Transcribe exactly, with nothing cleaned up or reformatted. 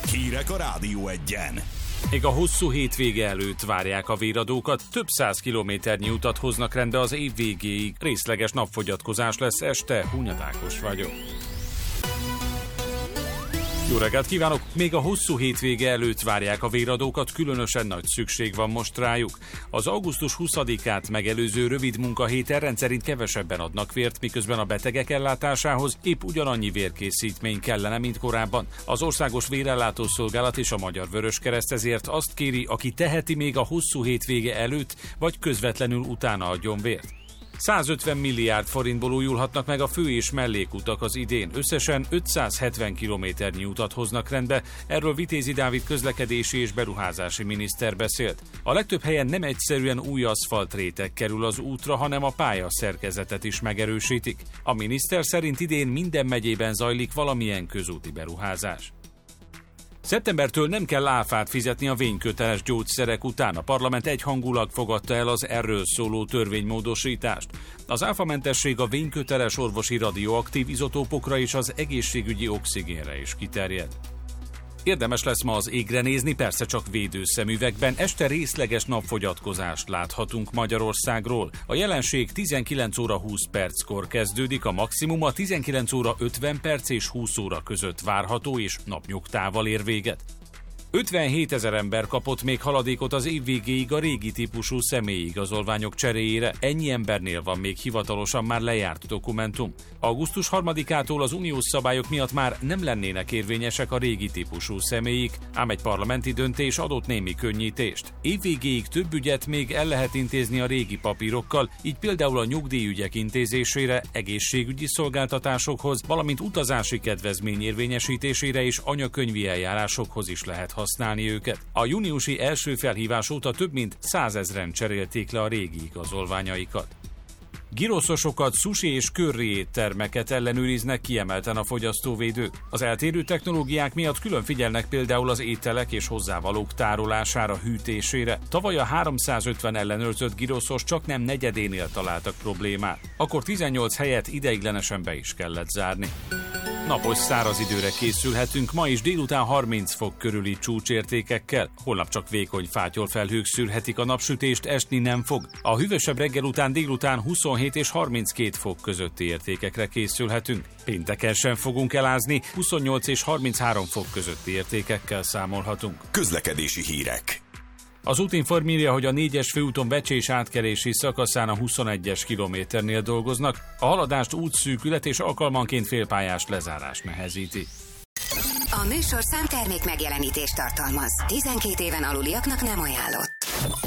Hírek a Rádió Egyen. Még a hosszú hétvége előtt várják a véradókat, több száz kilométernyi utat hoznak rendbe az év végéig. Részleges napfogyatkozás lesz este, Hunyad Ákos vagyok. Jó reggelt kívánok! Még a hosszú hétvége előtt várják a véradókat, különösen nagy szükség van most rájuk. Az augusztus huszadikát megelőző rövid munkahéten rendszerint kevesebben adnak vért, miközben a betegek ellátásához épp ugyanannyi vérkészítmény kellene, mint korábban. Az Országos Vérellátó Szolgálat és a Magyar Vöröskereszt ezért azt kéri, aki teheti, még a hosszú hétvége előtt vagy közvetlenül utána adjon vért. százötven milliárd forintból újulhatnak meg a fő- és mellékutak az idén. Összesen ötszázhetven kilométernyi utat hoznak rendbe, erről Vitézi Dávid közlekedési és beruházási miniszter beszélt. A legtöbb helyen nem egyszerűen új aszfaltréteg kerül az útra, hanem a pályaszerkezetet is megerősítik. A miniszter szerint idén minden megyében zajlik valamilyen közúti beruházás. Szeptembertől nem kell áfát fizetni a vényköteles gyógyszerek után. A parlament egyhangulag fogadta el az erről szóló törvénymódosítást. Az áfamentesség a vényköteles orvosi radioaktív izotópokra és az egészségügyi oxigénre is kiterjed. Érdemes lesz ma az égre nézni, persze csak védőszemüvegben. Este részleges napfogyatkozást láthatunk Magyarországról. A jelenség tizenkilenc óra húsz perckor kezdődik, a maximum a tizenkilenc óra ötven perc és húsz óra között várható, és napnyugtával ér véget. ötvenhétezer ember kapott még haladékot az év végéig a régi típusú személyigazolványok cseréjére. Ennyi embernél van még hivatalosan már lejárt dokumentum. augusztus harmadikától az uniós szabályok miatt már nem lennének érvényesek a régi típusú személyik, ám egy parlamenti döntés adott némi könnyítést. Év végéig több ügyet még el lehet intézni a régi papírokkal, így például a nyugdíjügyek intézésére, egészségügyi szolgáltatásokhoz, valamint utazási kedvezmény érvényesítésére és anyakönyvi eljárásokhoz is lehet használni őket. A júniusi első felhívás óta több mint százezren cserélték le a régi igazolványaikat. Giroszosokat, sushi és curry éttermeket ellenőriznek kiemelten a fogyasztóvédők. Az eltérő technológiák miatt külön figyelnek például az ételek és hozzávalók tárolására, hűtésére. Tavaly a háromszázötven ellenőrzött giroszos csak nem negyedénél találtak problémát. Akkor tizennyolc helyet ideiglenesen be is kellett zárni. Napos száraz időre készülhetünk, ma is délután harminc fok körüli csúcsértékekkel. Holnap csak vékony fátyolfelhők szűrhetik a napsütést, esni nem fog. A hűvösebb reggel után délután huszonhét és harminckét fok közötti értékekre készülhetünk. Pénteken sem fogunk elázni, huszonnyolc és harminchárom fok közötti értékekkel számolhatunk. Közlekedési hírek. Az Útinform írja, hogy a négyes főúton Becsés átkelési szakaszán a huszonegyes kilométernél dolgoznak. A haladást útszűkület és alkalmanként félpályás lezárás nehezíti. A műsor számtermék megjelenítést tartalmaz. tizenkét éven aluliaknak nem ajánlott.